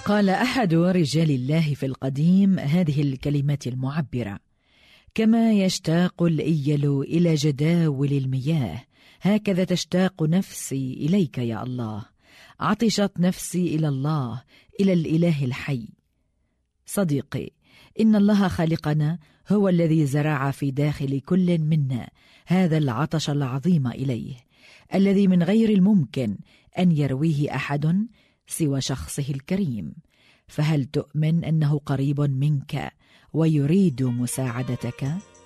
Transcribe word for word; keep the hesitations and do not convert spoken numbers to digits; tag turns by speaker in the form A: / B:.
A: قال أحد رجال الله في القديم هذه الكلمات المعبرة: كما يشتاق الإيل إلى جداول المياه هكذا تشتاق نفسي إليك يا الله. عطشت نفسي إلى الله، إلى الإله الحي. صديقي، إن الله خالقنا هو الذي زرع في داخل كل منا هذا العطش العظيم إليه، الذي من غير الممكن أن يرويه أحد سوى شخصه الكريم. فهل تؤمن أنه قريب منك ويريد مساعدتك؟